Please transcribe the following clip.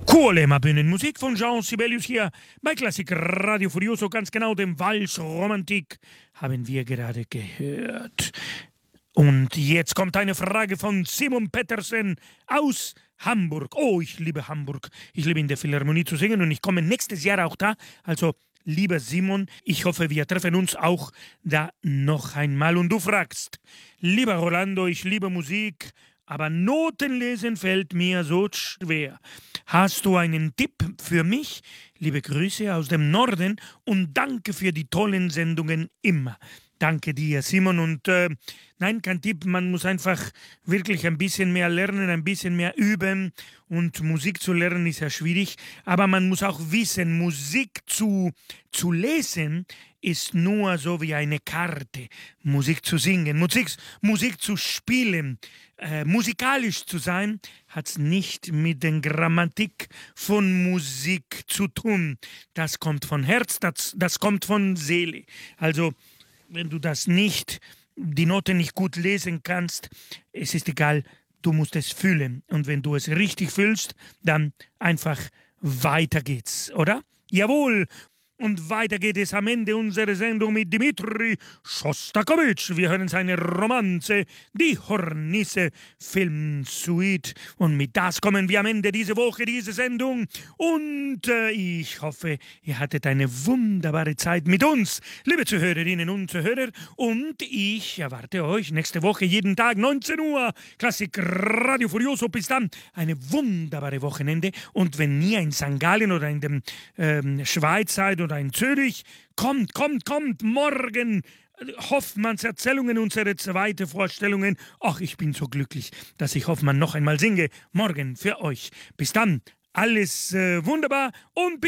Kohlema Bühnenmusik von Jean Sibelius hier bei Klassik Radio Furioso, ganz genau dem Vals Romantik haben wir gerade gehört. Und jetzt kommt eine Frage von Simon Pettersen aus Hamburg. Oh, ich liebe Hamburg. Ich liebe in der Philharmonie zu singen und ich komme nächstes Jahr auch da. Also, lieber Simon, ich hoffe, wir treffen uns auch da noch einmal. Und du fragst, lieber Rolando, ich liebe Musik, aber Notenlesen fällt mir so schwer. Hast du einen Tipp für mich? Liebe Grüße aus dem Norden und danke für die tollen Sendungen immer. Danke dir, Simon. Und nein, kein Tipp, man muss einfach wirklich ein bisschen mehr lernen, ein bisschen mehr üben. Und Musik zu lernen ist ja schwierig, aber man muss auch wissen, Musik zu lesen ist nur so wie eine Karte. Musik zu singen, Musik zu spielen, musikalisch zu sein, hat es nicht mit der Grammatik von Musik zu tun. Das kommt von Herz, das kommt von Seele. Also, wenn du die Noten nicht gut lesen kannst, es ist egal, du musst es fühlen. Und wenn du es richtig fühlst, dann einfach weiter geht's, oder? Jawohl! Und weiter geht es am Ende unserer Sendung mit Dmitri Schostakowitsch. Wir hören seine Romanze, die Hornisse Filmsuite. Und mit das kommen wir am Ende dieser Woche, diese Sendung. Und ich hoffe, ihr hattet eine wunderbare Zeit mit uns, liebe Zuhörerinnen und Zuhörer. Und ich erwarte euch nächste Woche jeden Tag 19 Uhr. Klassik Radio Furioso. Bis dann eine wunderbare Wochenende. Und wenn ihr in St. Gallen oder in der Schweiz seid oder in Zürich, kommt, morgen Hoffmanns Erzählungen, unsere zweite Vorstellungen. Ach, ich bin so glücklich, dass ich Hoffmann noch einmal singe, morgen für euch. Bis dann, alles wunderbar und bis